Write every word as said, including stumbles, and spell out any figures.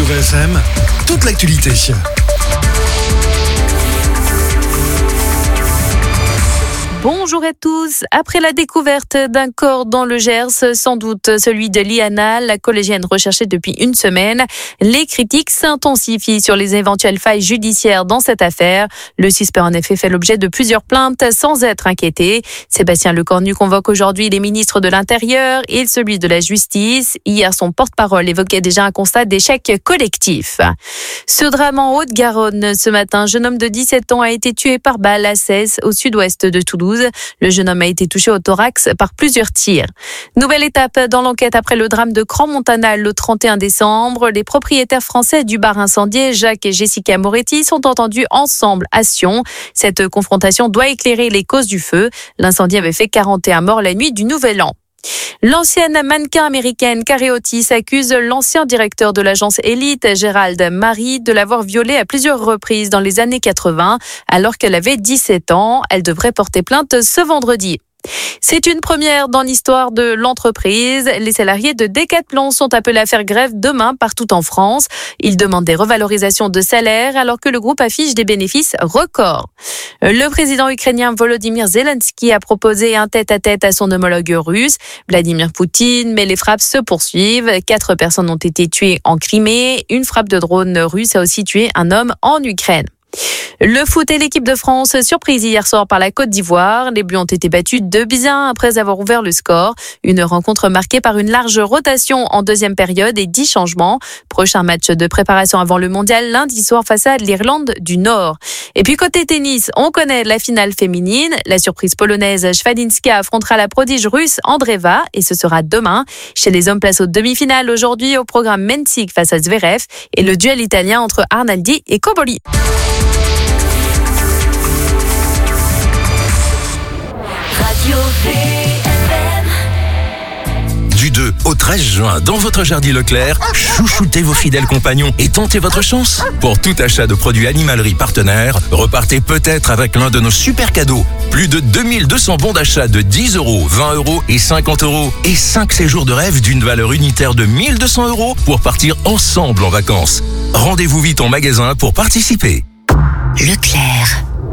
V F M, toute l'actualité. Bonjour à tous. Après la découverte d'un corps dans le Gers, sans doute celui de Liana, la collégienne recherchée depuis une semaine, les critiques s'intensifient sur les éventuelles failles judiciaires dans cette affaire. Le suspect en effet fait l'objet de plusieurs plaintes sans être inquiété. Sébastien Lecornu convoque aujourd'hui les ministres de l'Intérieur et celui de la Justice. Hier, son porte-parole évoquait déjà un constat d'échec collectif. Ce drame en Haute-Garonne, ce matin, un jeune homme de dix-sept ans a été tué par balle à Cesse, au sud-ouest de Toulouse. Le jeune homme a été touché au thorax par plusieurs tirs. Nouvelle étape dans l'enquête après le drame de Crans-Montana le trente et un décembre. Les propriétaires français du bar incendié, Jacques et Jessica Moretti, sont entendus ensemble à Sion. Cette confrontation doit éclairer les causes du feu. L'incendie avait fait quarante et un morts la nuit du Nouvel An. L'ancienne mannequin américaine Carrie Otis accuse l'ancien directeur de l'agence Elite, Gérald Marie, de l'avoir violée à plusieurs reprises dans les années quatre-vingts, alors qu'elle avait dix-sept ans. Elle devrait porter plainte ce vendredi. C'est une première dans l'histoire de l'entreprise. Les salariés de Decathlon sont appelés à faire grève demain partout en France. Ils demandent des revalorisations de salaire alors que le groupe affiche des bénéfices records. Le président ukrainien Volodymyr Zelensky a proposé un tête-à-tête à son homologue russe, Vladimir Poutine, mais les frappes se poursuivent. Quatre personnes ont été tuées en Crimée. Une frappe de drone russe a aussi tué un homme en Ukraine. Le foot et l'équipe de France, surprise hier soir par la Côte d'Ivoire. Les Bleus ont été battus deux buts à un après avoir ouvert le score. Une rencontre marquée par une large rotation en deuxième période et dix changements. Prochain match de préparation avant le mondial lundi soir face à l'Irlande du Nord. Et puis côté tennis, on connaît la finale féminine. La surprise polonaise Śwadzinska affrontera la prodige russe Andreeva et ce sera demain. Chez les hommes, place aux demi-finales aujourd'hui au programme Mensik face à Zverev et le duel italien entre Arnaldi et Cobolli. Du deux au treize juin, dans votre Jardy Leclerc, chouchoutez vos fidèles compagnons et tentez votre chance. Pour tout achat de produits animalerie partenaires, repartez peut-être avec l'un de nos super cadeaux. Plus de deux mille deux cents bons d'achat de dix euros, vingt euros et cinquante euros. Et cinq séjours de rêve d'une valeur unitaire de mille deux cents euros pour partir ensemble en vacances. Rendez-vous vite en magasin pour participer. Leclerc.